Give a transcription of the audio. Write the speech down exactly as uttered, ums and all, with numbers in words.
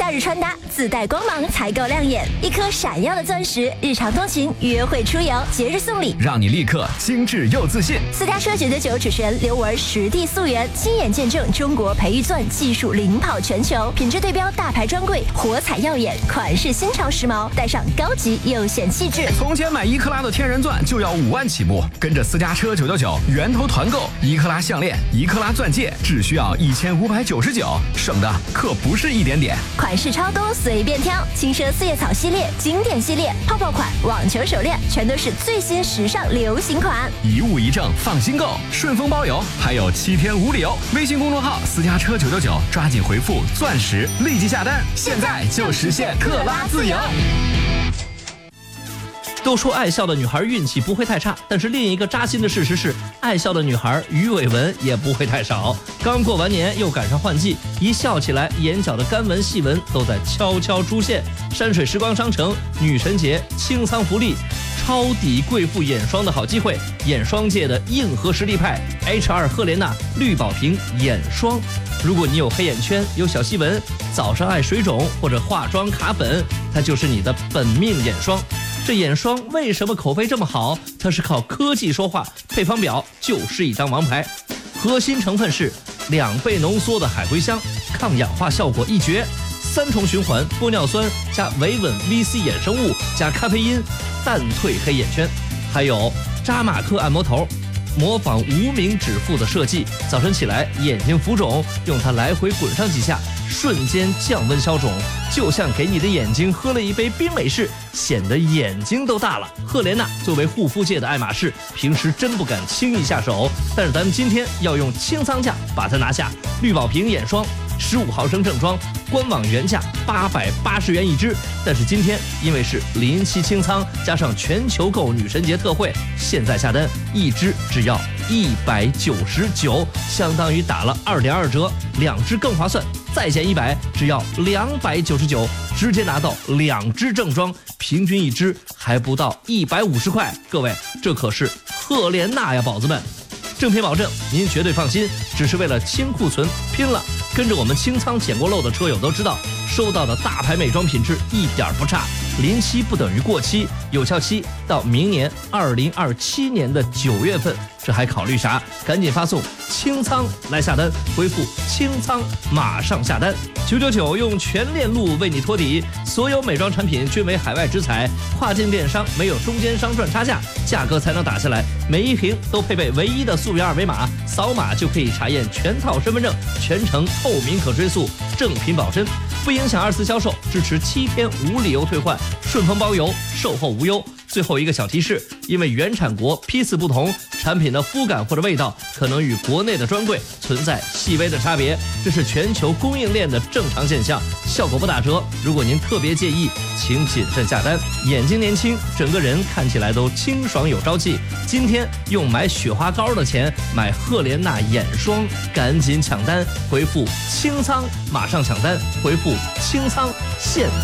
夏日穿搭自带光芒才够亮眼，一颗闪耀的钻石，日常通勤、约会出游、节日送礼， 让你立刻精致又自信。 私家车九九九主持人刘雯实地溯源，亲眼见证中国培育钻技术领跑全球，品质对标大牌专柜，火彩耀眼，款式新潮时髦，带上高级又显气质。 从前买一克拉的天然钻就要五万起步，跟着私家车九九九源头团购，一克拉项链、一克拉钻戒只需要一千五百九十九，省的可不是一点点。 款式超多，随便挑，轻奢四叶草系列、经典系列、泡泡款、网球手链，全都是最新时尚流行款。 一物一证，放心购，顺丰包邮，还有七天无理由。微信公众号私家车九九九，抓紧回复钻石，立即下单，现在就实现克拉自由。 都说爱笑的女孩运气不会太差，但是另一个扎心的事实是，爱笑的女孩鱼尾纹也不会太少。刚过完年，又赶上换季，一笑起来，眼角的干纹细纹都在悄悄出现。山水时光商城女神节清仓福利，超抵贵妇眼霜的好机会，眼霜界的硬核实力派 H 二 赫莲娜绿宝瓶眼霜。如果你有黑眼圈、有小细纹，早上爱水肿或者化妆卡粉，它就是你的本命眼霜。这眼霜为什么口碑这么好？它是靠科技说话，配方表就是一张王牌。核心成分是两倍浓缩的海茴香，抗氧化效果一绝，三重循环玻尿酸加维稳 V C 衍生物加咖啡因，淡退黑眼圈。还有扎马克按摩头，模仿无名指腹的设计，早晨起来眼睛浮肿，用它来回滚上几下，瞬间降温消肿，就像给你的眼睛喝了一杯冰美式，显得眼睛都大了。赫莲娜作为护肤界的爱马仕，平时真不敢轻易下手，但是咱们今天要用清仓价把它拿下。绿宝瓶眼霜十五毫升正装，官网原价八百八十元一支，但是今天因为是临期清仓，加上全球购女神节特惠，现在下单一支只要一百九十九，相当于打了二点二折，两支更划算，再减一百，只要两百九十九，直接拿到两支正装，平均一支还不到一百五十块。各位，这可是赫莲娜呀，宝子们！正品保证，您绝对放心。只是为了清库存，拼了！跟着我们清仓捡过漏的车友都知道，收到的大牌美妆品质一点不差。临期不等于过期，有效期到明年二零二七年的九月份，这还考虑啥？赶紧发送清仓来下单，回复清仓马上下单。九九九用全链路为你托底，所有美妆产品均为海外直采，跨境电商没有中间商赚差价，价格才能打下来。每一瓶都配备唯一的溯源二维码，扫码就可以查验全套身份证，全程透明可追溯，正品保真，不影响二次销售，支持七天无理由退换，顺丰包邮，售后无忧。最后一个小提示，因为原产国批次不同，产品的肤感或者味道可能与国内的专柜存在细微的差别，这是全球供应链的正常现象，效果不打折。如果您特别介意，请谨慎下单。眼睛年轻，整个人看起来都清爽有朝气。今天用买雪花膏的钱买赫莲娜眼霜，赶紧抢单，回复清仓马上抢单，回复清仓现